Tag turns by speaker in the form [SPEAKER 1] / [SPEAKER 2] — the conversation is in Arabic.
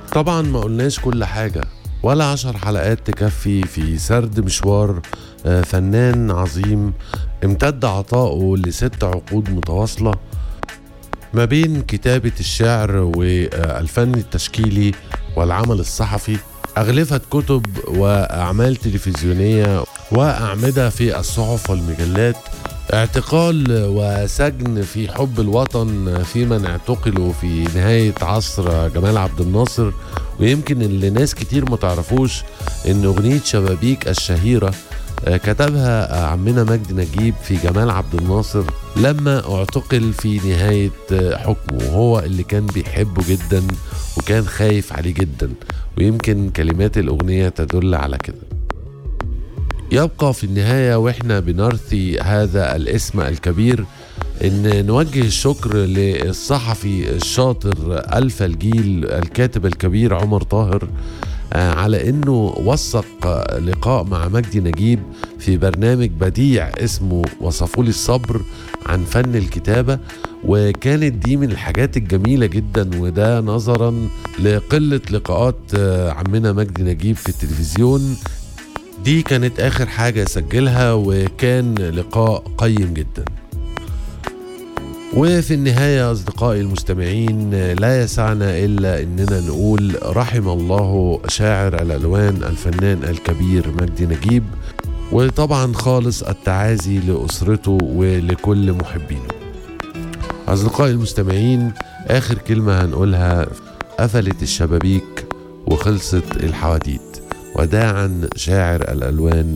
[SPEAKER 1] طبعا ما قلناش كل حاجة، ولا 10 حلقات تكفي في سرد مشوار فنان عظيم امتد عطاؤه ل6 عقود متواصلة ما بين كتابة الشعر والفن التشكيلي والعمل الصحفي، أغلفت كتب وأعمال تلفزيونية وأعمدة في الصحف والمجلات، اعتقال وسجن في حب الوطن في من اعتقلوا في نهاية عصر جمال عبد الناصر. ويمكن اللي ناس كتير ما تعرفوش ان اغنية شبابيك الشهيرة كتبها عمنا مجدي نجيب في جمال عبد الناصر لما اعتقل في نهاية حكمه، وهو اللي كان بيحبه جدا وكان خايف عليه جدا، ويمكن كلمات الأغنية تدل على كده. يبقى في النهاية واحنا بنرثي هذا الاسم الكبير ان نوجه الشكر للصحفي الشاطر ألف الجيل الكاتب الكبير عمر طاهر على انه وثق لقاء مع مجدي نجيب في برنامج بديع اسمه وصفولي الصبر عن فن الكتابة، وكانت دي من الحاجات الجميلة جدا، وده نظرا لقلة لقاءات عمنا مجدي نجيب في التلفزيون. دي كانت آخر حاجة سجلها، وكان لقاء قيم جدا. وفي النهاية أصدقائي المستمعين لا يسعنا إلا أننا نقول رحم الله شاعر الألوان الفنان الكبير مجدي نجيب، وطبعا خالص التعازي لأسرته ولكل محبينه. أصدقائي المستمعين، آخر كلمة هنقولها: قفلت الشبابيك وخلصت الحواديت، وداعا شاعر الألوان